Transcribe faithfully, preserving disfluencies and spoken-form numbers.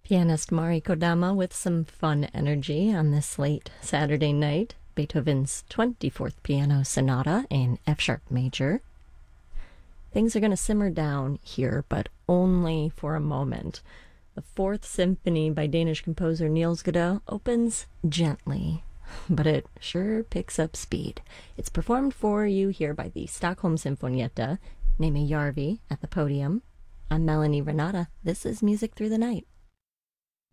Pianist Mari Kodama with some fun energy on this late Saturday night. Beethoven's twenty-fourth Piano Sonata in F sharp major. Things are going to simmer down here, but only for a moment. The Fourth Symphony by Danish composer Niels Godot opens gently, but it sure picks up speed. It's performed for you here by the Stockholm Sinfonietta, Nemi Järvi at the podium. I'm Melanie Renata. This is Music Through the Night.